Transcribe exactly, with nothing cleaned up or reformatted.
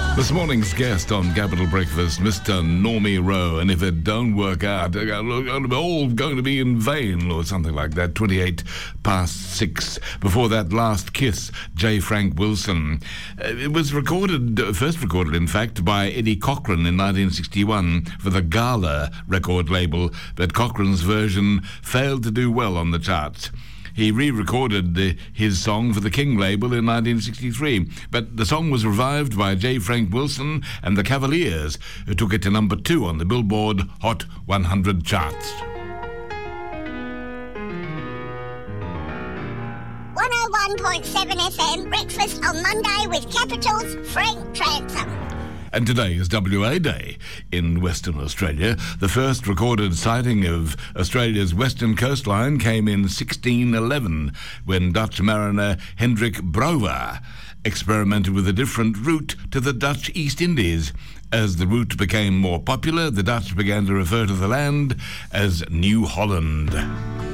This morning's guest on Capital Breakfast, Mister Normie Rowe, and if it don't work out, it's all going to be in vain, or something like that. twenty-eight past six. Before that, Last Kiss, J. Frank Wilson. Uh, it was recorded, uh, first recorded, in fact, by Eddie Cochran in nineteen sixty-one for the Gala record label, but Cochran's version failed to do well on the charts. He re-recorded the, his song for the King label in nineteen sixty-three, but the song was revived by J. Frank Wilson and the Cavaliers, who took it to number two on the Billboard Hot one hundred charts. one oh one point seven F M, breakfast on Monday with Capital's Frank Transom. And today is W A Day in Western Australia. The first recorded sighting of Australia's western coastline came in sixteen eleven, when Dutch mariner Hendrik Brouwer experimented with a different route to the Dutch East Indies. As the route became more popular, the Dutch began to refer to the land as New Holland.